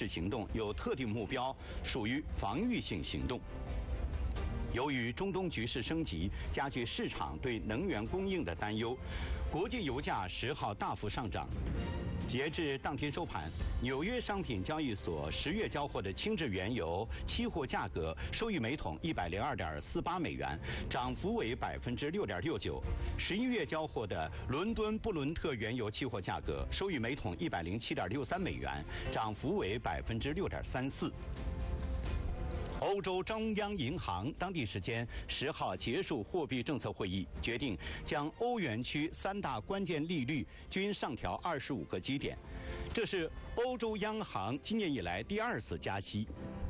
事行动有特定目标，属于防御性行动。由于中东局势升级，加剧市场对能源供应的担忧，国际油价10号大幅上涨。截至当天收盘，纽约商品交易所10月交货的轻质原油期货价格收于每桶102.48美元，涨幅为6.69%。11月交货的伦敦布伦特原油期货价格收于每桶107.63美元，涨幅为6.34%。欧洲中央银行当地时间10号结束货币政策会议，决定将欧元区3大关键利率均上调25个基点，这是欧洲央行今年以来第2次加息。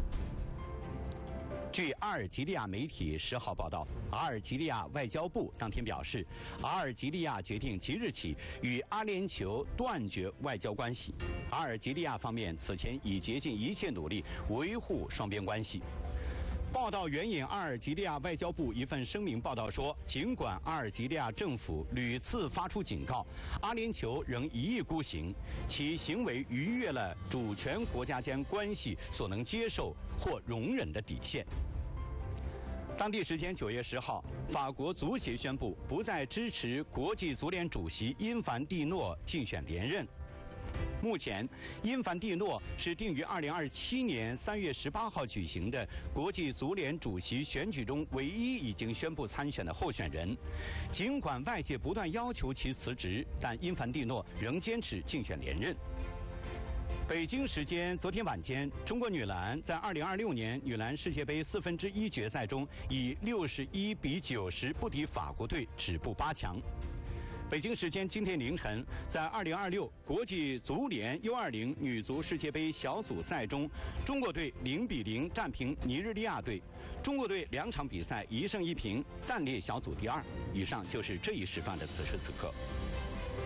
据阿尔及利亚媒体10号报道，阿尔及利亚外交部当天表示，阿尔及利亚决定即日起与阿联酋断绝外交关系。阿尔及利亚方面此前已竭尽一切努力维护双边关系。报道援引阿尔及利亚外交部一份声明报道说，尽管阿尔及利亚政府屡次发出警告，阿联酋仍一意孤行，其行为逾越了主权国家间关系所能接受或容忍的底线。当地时间9月10号，法国足协宣布不再支持国际足联主席因凡蒂诺竞选连任。目前，因凡蒂诺是定于2027年3月18号举行的国际足联主席选举中唯一已经宣布参选的候选人。尽管外界不断要求其辞职，但因凡蒂诺仍坚持竞选连任。北京时间昨天晚间，中国女篮在2026年女篮世界杯1/4决赛中以61比90不敌法国队，止步8强。北京时间今天凌晨，在2026国际足联 U20 女足世界杯小组赛中，中国队0比0战平尼日利亚队，中国队2场比赛1胜1平，暂列小组第2。以上就是这一时段的此时此刻。